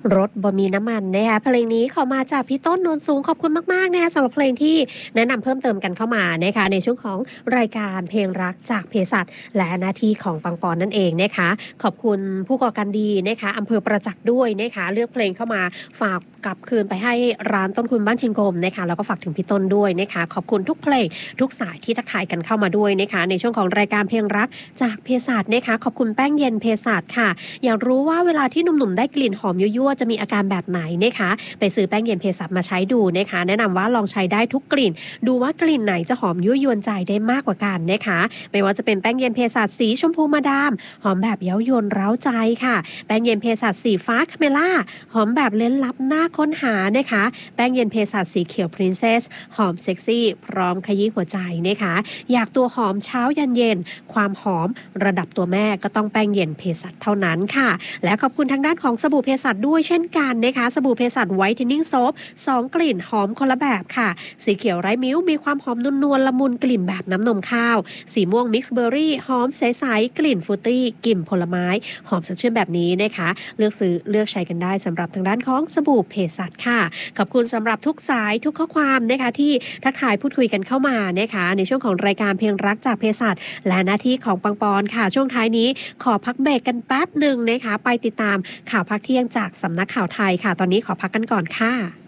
รถบ่มีน้ำมันนะคะเพลงนี้ขอมาจากพี่ต้นโนนสูงขอบคุณมากๆนะคะสำหรับเพลงที่แนะนำเพิ่มเติมกันเข้ามานะคะในช่วงของรายการเพลงรักจากเภสัชและหน้าที่ของปังปอนนั่นเองนะคะขอบคุณผู้ก่อการดีนะคะอำเภอประจักษ์ด้วยนะคะเลือกเพลงเข้ามาฝากกลับคืนไปให้ร้านต้นคุณบ้านชิงกรมนะคะแล้วก็ฝากถึงพี่ต้นด้วยนะคะขอบคุณทุกเพลงทุกสายที่ทักทายกันเข้ามาด้วยนะคะในช่วงของรายการเพลงรักจากเภสัชนะคะขอบคุณแป้งเย็นเภสัชค่ะอยากรู้ว่าเวลาที่หนุ่มๆได้กลิ่นหอมยั่วๆจะมีอาการแบบไหนนะคะไปซื้อแป้งเย็นเภสัชมาใช้ดูนะคะแนะนำว่าลองใช้ได้ทุกกลิ่นดูว่ากลิ่นไหนจะหอมยั่วยวนใจได้มากกว่ากันนะคะไม่ว่าจะเป็นแป้งเย็นเภสัชสีชมพูมาดามหอมแบบเย้ายวนเร้าใจค่ะแป้งเย็นเภสัชสีฟ้าคาเมล่าหอมแบบเล้นลับน่าค้นหานะคะแป้งเย็นเภสัชสีเขียวพรินเซสหอมเซ็กซี่พร้อมขยี้หัวใจนะคะอยากตัวหอมเช้ายันเย็นความหอมระดับตัวแม่ก็ต้องแป้งเย็นเภสัชเท่านั้นค่ะและขอบคุณทางด้านของสบู่เภสัชด้วยเช่นกันนะคะสบู่เภสัชไวท์เทนนิ่งโซฟ2กลิ่นหอมคนละแบบค่ะสีเขียวไร้มิ้วมีความหอมนวลละมุนกลิ่นแบบน้ำนมข้าวสีม่วงมิกซ์เบอร์รี่หอมใสๆกลิ่นฟรุตตี้กลิ่นผลไม้หอมสดชื่นแบบนี้นะคะเลือกซื้อเลือกใช้กันได้สำหรับทางด้านของสบู่เภสัชค่ะขอบคุณสำหรับทุกสายทุกข้อความนะคะที่ทักทายพูดคุยกันเข้ามานะคะในช่วงของรายการเพลงรักจากเภสัชและหน้าที่ของปังปอนค่ะช่วงท้ายนี้ขอพักเบรกกันแป๊บหนึ่งนะคะไปติดตามข่าวพักเที่ยงจากสำนักข่าวไทยค่ะตอนนี้ขอพักกันก่อนค่ะ